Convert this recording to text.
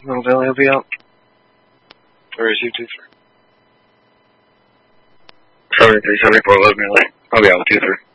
Little Valley will be out. Or is you 2-3? 73, 74, 11, I'll be out with 2-3.